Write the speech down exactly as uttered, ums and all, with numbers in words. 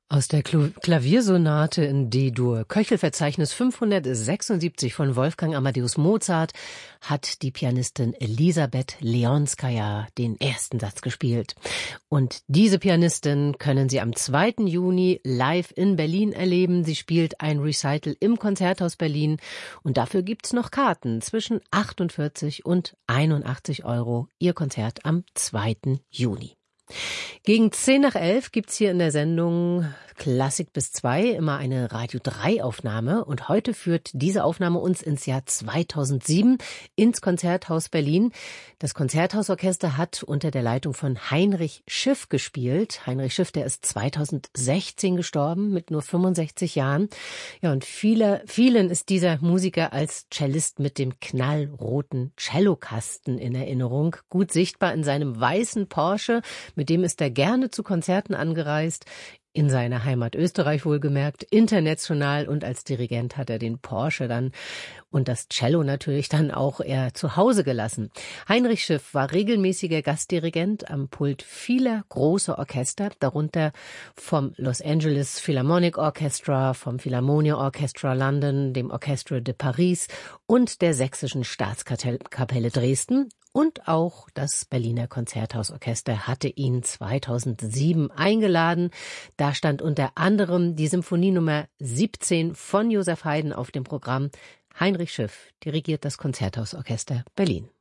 Aus der Klu- Klaviersonate in D-Dur, Köchelverzeichnis fünfhundertsechsundsiebzig von Wolfgang Amadeus Mozart, hat die Pianistin Elisabeth Leonskaja den ersten Satz gespielt. Und diese Pianistin können Sie am zweiten Juni live in Berlin erleben. Sie spielt ein Recital im Konzerthaus Berlin und dafür gibt's noch Karten zwischen achtundvierzig und einundachtzig Euro. Ihr Konzert am zweiten Juni. Gegen zehn nach elf gibt's hier in der Sendung Klassik bis zwei immer eine Radio drei Aufnahme. Und heute führt diese Aufnahme uns ins Jahr zweitausendsieben ins Konzerthaus Berlin. Das Konzerthausorchester hat unter der Leitung von Heinrich Schiff gespielt. Heinrich Schiff, der ist zweitausendsechzehn gestorben mit nur fünfundsechzig Jahren. Ja, und viele, vielen ist dieser Musiker als Cellist mit dem knallroten Cellokasten in Erinnerung. Gut sichtbar in seinem weißen Porsche, mit dem ist er gerne zu Konzerten angereist. In seiner Heimat Österreich wohlgemerkt, international, und als Dirigent hat er den Porsche dann und das Cello natürlich dann auch eher zu Hause gelassen. Heinrich Schiff war regelmäßiger Gastdirigent am Pult vieler großer Orchester, darunter vom Los Angeles Philharmonic Orchestra, vom Philharmonia Orchestra London, dem Orchestre de Paris und der Sächsischen Staatskapelle Dresden. Und auch das Berliner Konzerthausorchester hatte ihn zweitausendsieben eingeladen. Da stand unter anderem die Symphonie Nummer siebzehn von Joseph Haydn auf dem Programm. Heinrich Schiff dirigiert das Konzerthausorchester Berlin.